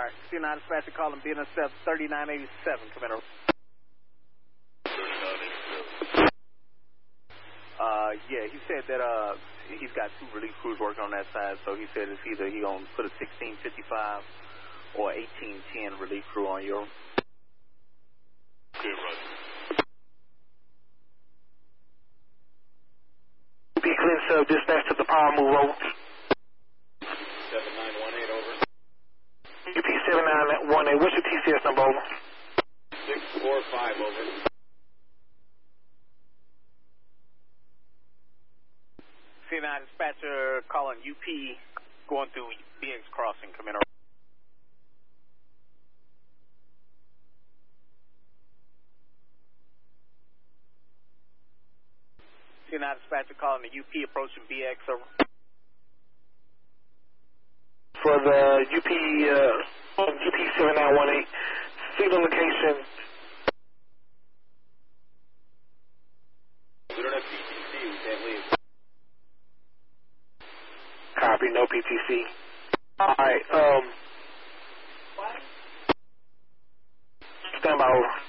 Alright, C9 dispatcher calling BNSF 3987, come in. 3987. Yeah, he said that he's got 2 relief crews working on that side, so he said it's either he gonna put a 1655 or 1810 relief crew on your. Okay, right. Be clean sub, dispatch to the power move over. 7918 over. UP 7918, what's your TCS number over? 645 over. C9 dispatcher calling UP going through BX crossing, come in. C9 dispatcher calling the UP approaching BX over. For the UP 7918, signal location. We don't have PTC, we can't leave. Copy, no PTC. Alright, stand by over.